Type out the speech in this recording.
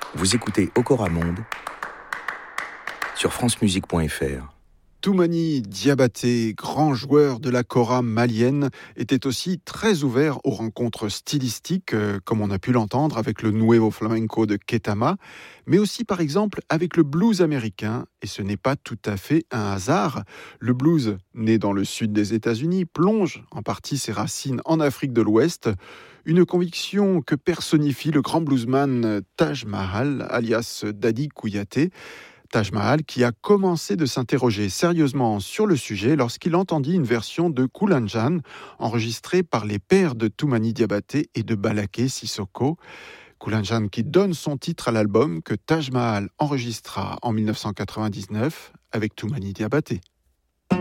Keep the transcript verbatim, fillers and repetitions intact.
Vous écoutez Okora Monde sur francemusique point f r. Toumani Diabaté, grand joueur de la kora malienne, était aussi très ouvert aux rencontres stylistiques, euh, comme on a pu l'entendre avec le Nuevo Flamenco de Ketama, mais aussi par exemple avec le blues américain. Et ce n'est pas tout à fait un hasard. Le blues, né dans le sud des États-Unis, plonge en partie ses racines en Afrique de l'Ouest. Une conviction que personnifie le grand bluesman Taj Mahal, alias Daddy Kouyaté. Taj Mahal qui a commencé de s'interroger sérieusement sur le sujet lorsqu'il entendit une version de Kulanjan enregistrée par les pères de Toumani Diabaté et de Balaké Sissoko. Kulanjan qui donne son titre à l'album que Taj Mahal enregistra en dix-neuf cent quatre-vingt-dix-neuf avec Toumani Diabaté.